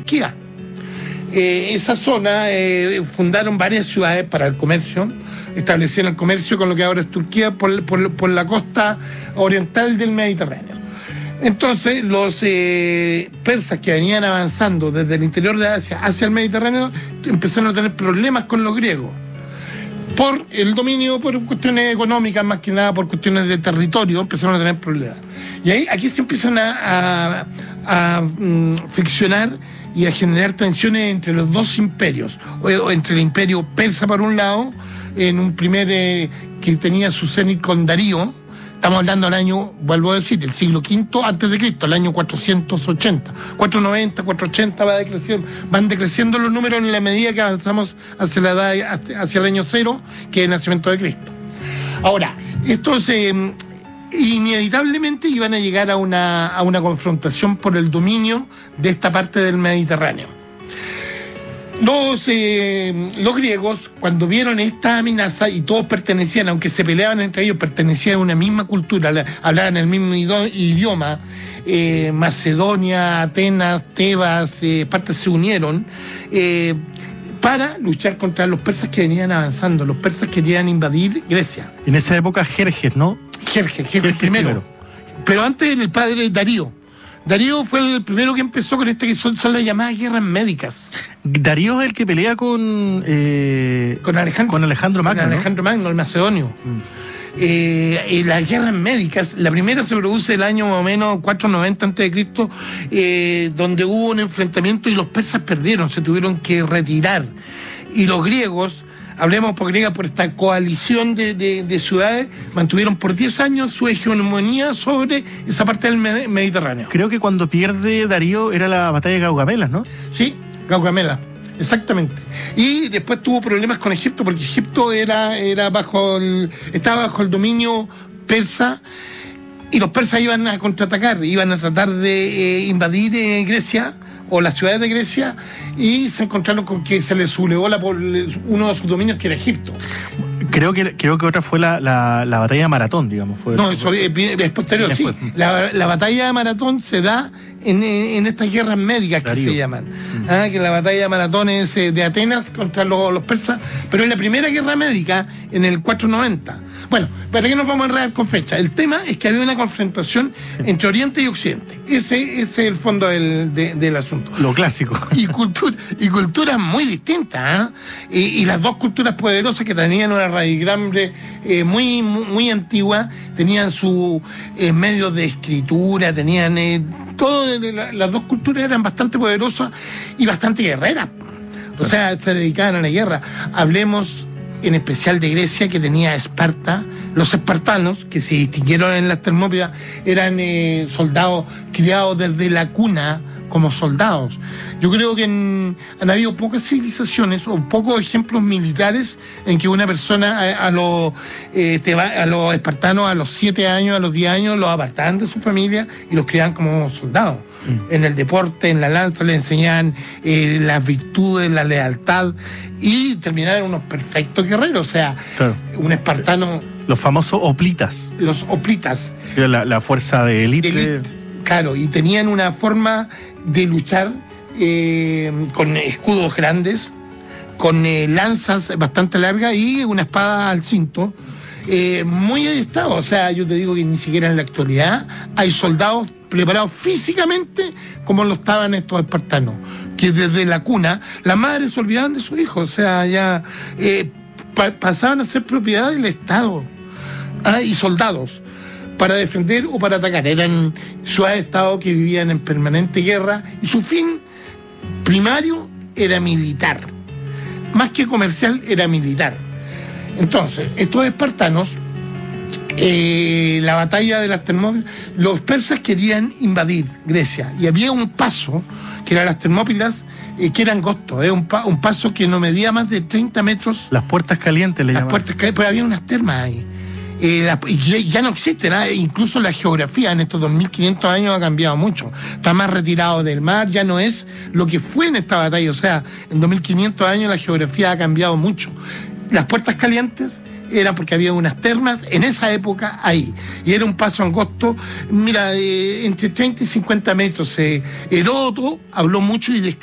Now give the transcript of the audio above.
Turquía. Esa zona fundaron varias ciudades para el comercio, establecieron el comercio con lo que ahora es Turquía por la costa oriental del Mediterráneo. Entonces los persas que venían avanzando desde el interior de Asia hacia el Mediterráneo empezaron a tener problemas con los griegos por el dominio, por cuestiones económicas, más que nada por cuestiones de territorio, empezaron a tener problemas. Y ahí aquí se empiezan a friccionar y a generar tensiones entre los dos imperios, o entre el imperio persa por un lado, en un primer que tenía su cenit con Darío. Estamos hablando del año, vuelvo a decir, el siglo V antes de Cristo, el año 480, 490, 480 van decreciendo los números en la medida que avanzamos hacia la edad, hacia el año 0, que es el nacimiento de Cristo. Ahora, estos inevitablemente iban a llegar a una confrontación por el dominio de esta parte del Mediterráneo. Los griegos, cuando vieron esta amenaza, y todos pertenecían, aunque se peleaban entre ellos, pertenecían a una misma cultura, hablaban el mismo idioma, Macedonia, Atenas, Tebas, partes se unieron para luchar contra los persas que venían avanzando. Los persas querían invadir Grecia. En esa época Jerjes, ¿no? Jerjes primero. Pero antes el padre Darío. Darío fue el primero que empezó con que son las llamadas guerras médicas. Darío es el que pelea con Alejandro Magno. Con Alejandro Magno, el macedonio. Las guerras médicas, la primera se produce el año más o menos 490 a.C., donde hubo un enfrentamiento y los persas perdieron, se tuvieron que retirar. Y los griegos, hablemos por griega, por esta coalición de ciudades, mantuvieron por 10 años su hegemonía sobre esa parte del Mediterráneo. Creo que cuando pierde Darío era la batalla de Gaugamelas, ¿no? Sí, Gaugamela, exactamente. Y después tuvo problemas con Egipto, porque Egipto estaba bajo el dominio persa, y los persas iban a contraatacar, iban a tratar de invadir Grecia, o las ciudades de Grecia, y se encontraron con que se les sublevó uno de sus dominios, que era Egipto. Creo que otra fue la batalla de Maratón, digamos. Eso es posterior, después. Sí. La batalla de Maratón se da en estas guerras médicas que se llaman. Que la batalla de Maratón es de Atenas contra los persas, pero es la primera guerra médica en el 490. Bueno, ¿para qué nos vamos a enredar con fecha? El tema es que había una confrontación entre Oriente y Occidente. Ese es el fondo del asunto. Lo clásico. Y culturas muy distintas, y las dos culturas poderosas que tenían una raigambre muy, muy antigua, tenían sus medios de escritura, tenían las dos culturas eran bastante poderosas y bastante guerreras. O sea, se dedicaban a la guerra. Hablemos en especial de Grecia, que tenía Esparta. Los espartanos, que se distinguieron en las Termópilas, eran soldados criados desde la cuna como soldados. Yo creo que han habido pocas civilizaciones o pocos ejemplos militares en que una persona a los espartanos a los 7 años, a los 10 años, los apartaban de su familia y los criaban como soldados. En el deporte, en la lanza, les enseñaban las virtudes, la lealtad, y terminaron unos perfectos guerreros. O sea, claro, un espartano... Los famosos hoplitas. Los hoplitas. La fuerza de élite. Claro, y tenían una forma de luchar con escudos grandes, con lanzas bastante largas y una espada al cinto, muy adiestrados. O sea, yo te digo que ni siquiera en la actualidad hay soldados preparados físicamente como lo estaban estos espartanos, que desde la cuna las madres se olvidaban de sus hijos. O sea, ya pasaban a ser propiedad del Estado, y soldados para defender o para atacar. Eran ciudades-estado que vivían en permanente guerra, y su fin primario era militar. Más que comercial, era militar. Entonces, estos espartanos, la batalla de las Termópilas, los persas querían invadir Grecia, y había un paso, que eran las Termópilas, que era angosto, un paso que no medía más de 30 metros. Las puertas calientes le llamaban. Las puertas calientes, pero había unas termas ahí. Y ya no existen, incluso la geografía en estos 2500 años ha cambiado mucho. Está más retirado del mar, ya no es lo que fue en esta batalla. O sea, en 2500 años la geografía ha cambiado mucho. Las puertas calientes era porque había unas termas en esa época ahí, y era un paso angosto, mira, entre 30 y 50 metros. Heródoto habló mucho y